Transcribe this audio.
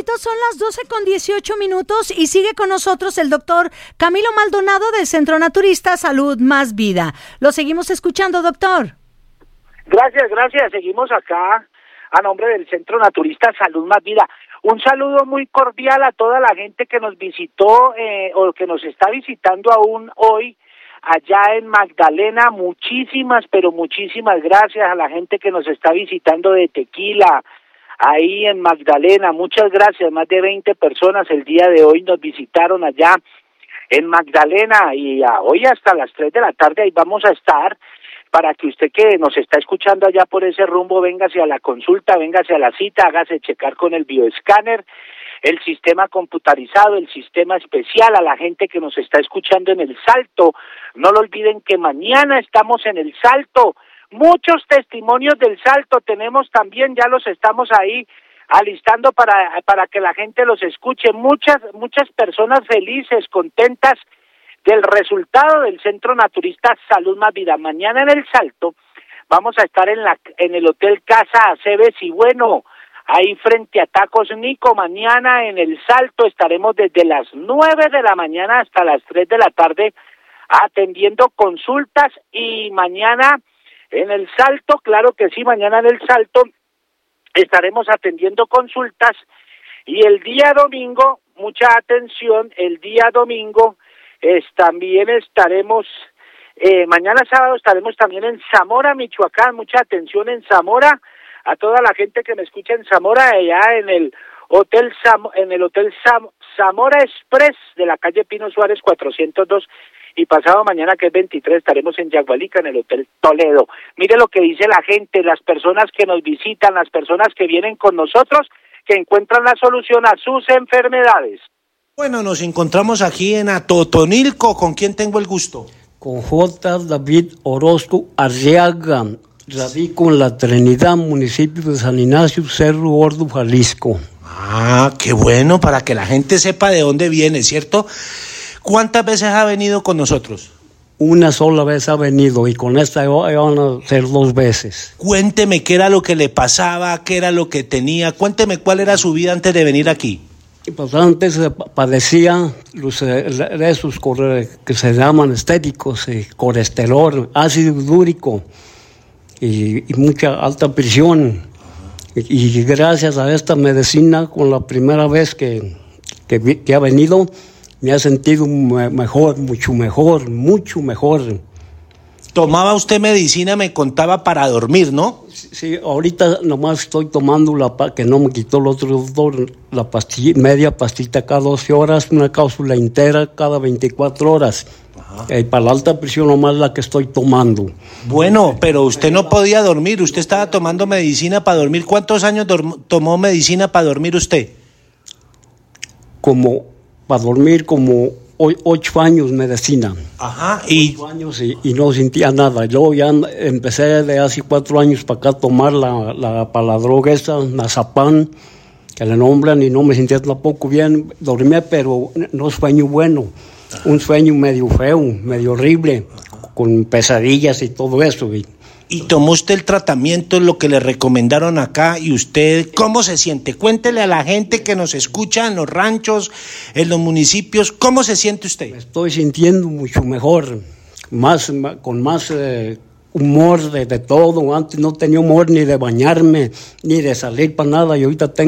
Chespirito, son las 12:18 y sigue con nosotros el doctor Camilo Maldonado del Centro Naturista Salud Más Vida. Lo seguimos escuchando, doctor. Gracias. Seguimos acá a nombre del Centro Naturista Salud Más Vida. Un saludo muy cordial a toda la gente que nos visitó o que nos está visitando aún hoy allá en Magdalena. Muchísimas gracias a la gente que nos está visitando de Tequila, ahí en Magdalena. Muchas gracias, más de 20 personas el día de hoy nos visitaron allá en Magdalena y hoy hasta las 3 de la tarde ahí vamos a estar para que usted que nos está escuchando allá por ese rumbo, véngase a la consulta, véngase a la cita, hágase checar con el bioescáner, el sistema computarizado, el sistema especial. A la gente que nos está escuchando en el Salto, no lo olviden que mañana estamos en el Salto. Muchos testimonios del Salto tenemos también, ya los estamos ahí alistando para que la gente los escuche. Muchas personas felices, contentas del resultado del Centro Naturista Salud Más Vida. Mañana en el Salto vamos a estar en el Hotel Casa Aceves y bueno, ahí frente a Tacos Nico. Mañana en el Salto estaremos desde las 9 de la mañana hasta las 3 de la tarde atendiendo consultas y mañana en el Salto, claro que sí, mañana en el Salto estaremos atendiendo consultas y el día domingo, mucha atención, el día domingo también estaremos, mañana sábado estaremos también en Zamora, Michoacán. Mucha atención en Zamora, a toda la gente que me escucha en Zamora, allá en el Hotel Zamora Express de la calle Pino Suárez 402. Y pasado mañana, que es 23, estaremos en Yagualica, en el Hotel Toledo. Mire lo que dice la gente, las personas que nos visitan, las personas que vienen con nosotros, que encuentran la solución a sus enfermedades. Bueno, nos encontramos aquí en Atotonilco. ¿Con quién tengo el gusto? Con J. David Orozco Arriaga. Radico en La Trinidad, municipio de San Ignacio, Cerro Gordo, Jalisco. Ah, qué bueno, para que la gente sepa de dónde viene, ¿cierto? ¿Cuántas veces ha venido con nosotros? Una sola vez ha venido y con esta van a ser 2 veces. Cuénteme qué era lo que le pasaba, qué era lo que tenía. Cuénteme cuál era su vida antes de venir aquí. Pues antes padecía esos que se llaman estéticos, colesterol, ácido úrico y mucha alta presión. Y gracias a esta medicina, con la primera vez que ha venido, me ha sentido mejor, mucho mejor. ¿Tomaba usted medicina, me contaba, para dormir, no? Sí, ahorita nomás estoy tomando que no me quitó el otro doctor, la pastilla, media pastita cada 12 horas, una cápsula entera cada 24 horas. Para la alta presión nomás la que estoy tomando. Bueno, pero usted no podía dormir, usted estaba tomando medicina para dormir. ¿Cuántos años tomó medicina para dormir usted? Para dormir como 8 años medicina. Ajá. 8 años y no sentía nada. Luego ya empecé de hace 4 años para acá a tomar para la droga esa, Nazapán, que le nombran, y no me sentía tampoco bien. Dormía, pero no sueño bueno. Ajá. Un sueño medio feo, medio horrible, con pesadillas y todo eso. ¿Y tomó usted el tratamiento, lo que le recomendaron acá? ¿Y usted cómo se siente? Cuéntele a la gente que nos escucha en los ranchos, en los municipios, ¿cómo se siente usted? Me estoy sintiendo mucho mejor, con más humor de todo. Antes no tenía humor ni de bañarme, ni de salir para nada, y ahorita tengo